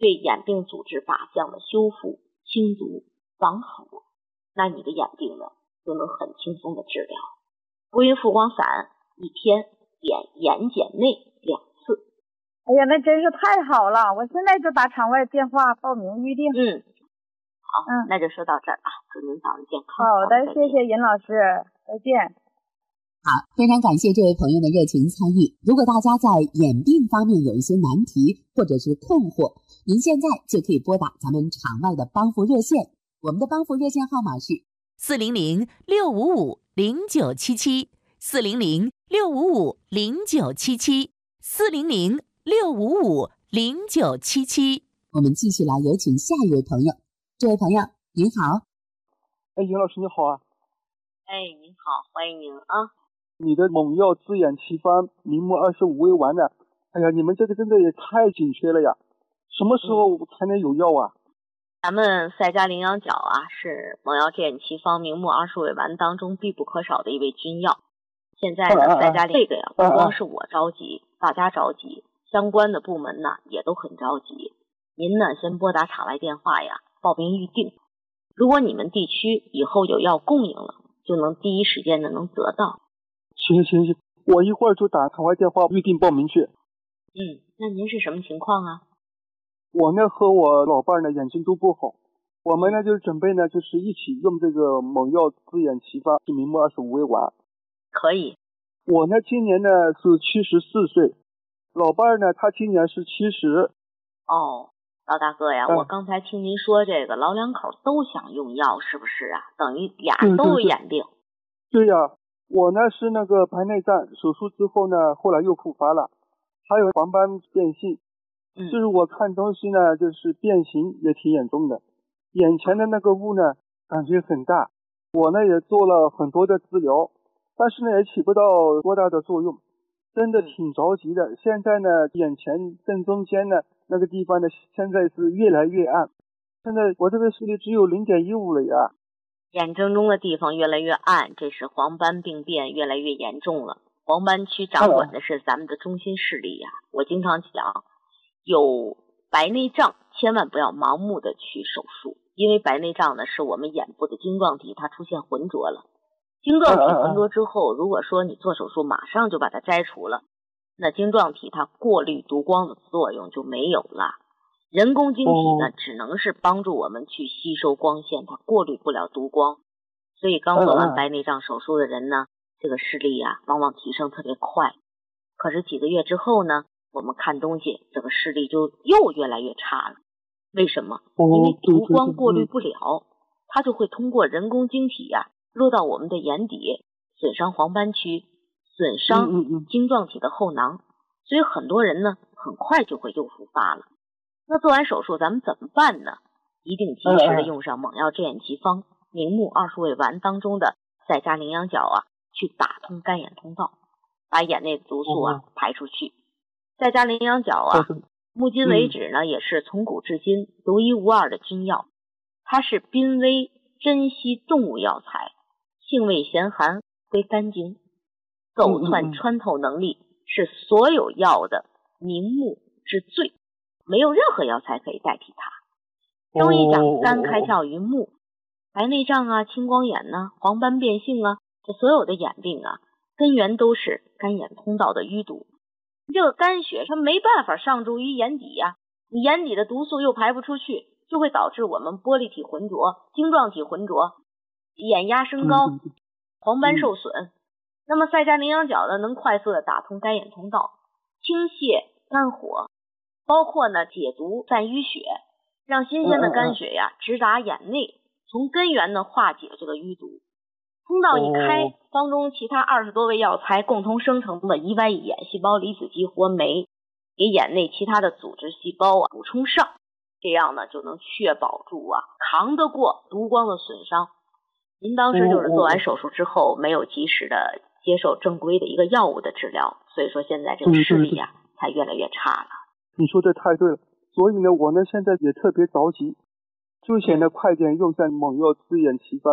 对眼病组织靶向的修复、清除、防腐，那你的眼病呢就能很轻松的治疗。国云复光散一天点眼睑内2次。 哎呀，那真是太好了！我现在就打场外电话报名预定。 好，那就说到这儿啊，祝您早日健康。 好的，谢谢尹老师，再见。 好，非常感谢这位朋友的热情参与。如果大家在眼病方面有一些难题或者是困惑，您现在就可以拨打咱们场外的帮扶热线，我们的帮扶热线号码是 400-655-0977，400-655-0977。 我们继续来有请下一位朋友。这位朋友您好。 尹老师你好啊。 您好，欢迎您啊。 你的猛药滋眼奇方明目25味丸呢？哎呀，你们这个真的也太紧缺了呀！什么时候才能有药啊？ 咱们赛迦羚羊角啊，是猛药滋眼奇方明目20味丸当中必不可少的一味君药。现在呢，赛迦这个呀，不光是我着急，大家着急，相关的部门呢也都很着急。您呢，先拨打场外电话呀，报名预定。如果你们地区以后有药供应了，就能第一时间的能得到。 行，我一会儿就打场外电话预定报名去。 那您是什么情况啊？ 我呢和我老伴呢眼睛都不好，我们呢就是准备呢就是一起用这个猛药滋眼奇方明目25味丸。 可以。 我呢今年呢是74岁，老伴呢他今年是70。 老大哥呀，我刚才听您说这个老两口都想用药，是不是啊？等于俩都有眼病。 对呀，我呢是那个白内障手术之后呢，后来又复发了，还有黄斑变性。就是我看东西呢，就是变形也挺严重的，眼前的那个雾呢感觉很大。我呢也做了很多的治疗，但是呢也起不到多大的作用，真的挺着急的。现在呢眼前正中间呢那个地方呢现在是越来越暗，现在我这个视力只有0.15了呀。 眼正中的地方越来越暗，这是黄斑病变越来越严重了。黄斑区掌管的是咱们的中心视力呀。我经常讲，有白内障千万不要盲目的去手术，因为白内障呢是我们眼部的晶状体它出现浑浊了。晶状体浑浊之后，如果说你做手术马上就把它摘除了，那晶状体它过滤读光的作用就没有了。人工晶体呢，只能是帮助我们去吸收光线，它过滤不了读光。所以刚做完白内障手术的人呢，这个视力啊，往往提升特别快。可是几个月之后呢，我们看东西这个视力就又越来越差了。为什么？因为读光过滤不了，它就会通过人工晶体啊，落到我们的眼底，损伤黄斑区，损伤晶状体的后囊。所以很多人呢，很快就会又复发了。那做完手术咱们怎么办呢？一定及时的用上猛药滋眼奇方明目20味丸当中的赛迦羚羊角啊，去打通干眼通道，把眼内的毒素啊排出去。赛迦羚羊角啊，目今为止呢，也是从古至今独一无二的君药。它是濒危珍稀动物药材，性味咸寒，归肝经，走窜穿透能力是所有药的明目之最，没有任何药材可以代替它。中医讲肝开窍于目，白内障啊、青光眼啊、黄斑变性啊，这所有的眼病啊，根源都是肝眼通道的淤堵。这个肝血它没办法上注于眼底呀，你眼底的毒素又排不出去，就会导致我们玻璃体浑浊、晶状体浑浊，眼压升高，黄斑受损。那么赛迦羚羊角呢，能快速的打通肝眼通道，清泻肝火，包括呢解毒散淤血，让新鲜的肝血呀直达眼内，从根源呢化解这个淤堵。通道一开，当中其他20多味药材共同生成的胰外眼细胞离子激活酶，给眼内其他的组织细胞啊补充上，这样呢就能确保住啊扛得过读光的损伤。您当时就是做完手术之后没有及时的接受正规的一个药物的治疗，所以说现在这个视力啊才越来越差了。 你说的太对了，所以呢我呢现在也特别着急，就想呢快点用上猛药滋眼奇方